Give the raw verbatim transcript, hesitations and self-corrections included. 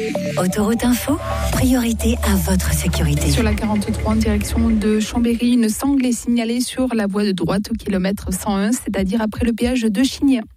Autoroute Info, priorité à votre sécurité. Sur la quarante-trois en direction de Chambéry, une sangle est signalée sur la voie de droite au kilomètre cent un, c'est-à-dire après le péage de Chigny.